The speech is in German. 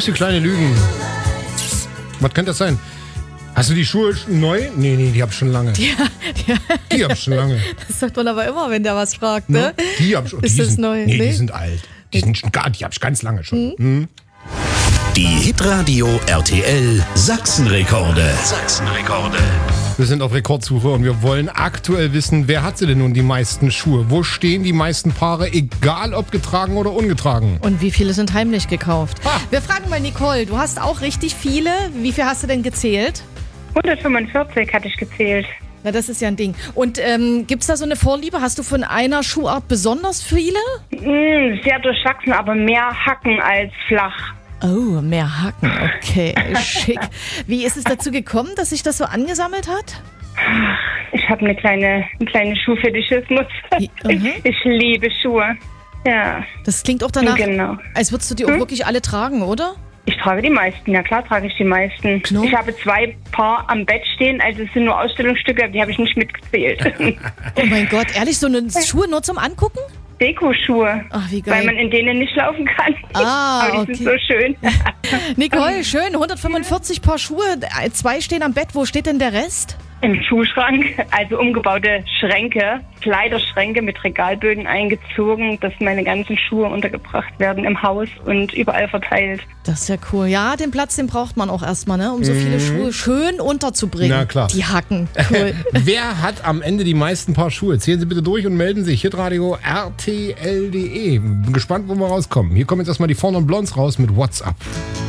Süße kleine Lügen. Was könnte das sein? Hast du die Schuhe neu? Nee, die hab ich schon lange. Die hab ich schon lange. Das sagt man aber immer, wenn der was fragt, ne? Die hab ich schon. Ist das neu? Nee, die sind alt. Die hab ich ganz lange schon. Mhm. Die Hitradio RTL Sachsenrekorde. Wir sind auf Rekordsuche und wir wollen aktuell wissen, wer hat sie denn nun die meisten Schuhe? Wo stehen die meisten Paare, egal ob getragen oder ungetragen? Und wie viele sind heimlich gekauft? Ha. Wir fragen mal Nicole, du hast auch richtig viele. Wie viel hast du denn gezählt? 145 hatte ich gezählt. Na, das ist ja ein Ding. Und gibt's da so eine Vorliebe? Hast du von einer Schuhart besonders viele? Sehr durchwachsen, aber mehr Hacken als flach. Oh, mehr Haken, okay, schick. Wie ist es dazu gekommen, dass sich das so angesammelt hat? Ich habe einen kleinen Schuhfetischismus. Ich liebe Schuhe. Ja. Das klingt auch danach, Genau. als würdest du die auch wirklich alle tragen, oder? Ich trage die meisten, ja klar trage ich die meisten. Klar. Ich habe 2 Paar am Bett stehen, also es sind nur Ausstellungsstücke, die habe ich nicht mitgezählt. Oh mein Gott, ehrlich, so eine Schuhe nur zum Angucken? Dekoschuhe, Ach, wie geil. weil man in denen nicht laufen kann. Ah, aber die sind so schön. Nicole, schön, 145 Paar Schuhe, 2 stehen am Bett, wo steht denn der Rest? Im Schuhschrank, also umgebaute Schränke, Kleiderschränke mit Regalböden eingezogen, dass meine ganzen Schuhe untergebracht werden im Haus und überall verteilt. Das ist ja cool. Ja, den Platz, den braucht man auch erstmal, ne? Um so viele Schuhe schön unterzubringen. Na klar. Die Hacken, cool. Wer hat am Ende die meisten Paar Schuhe? Zählen Sie bitte durch und melden sich. Hitradio RTL.de. Bin gespannt, wo wir rauskommen. Hier kommen jetzt erstmal die Vorne und Blondes raus mit WhatsApp.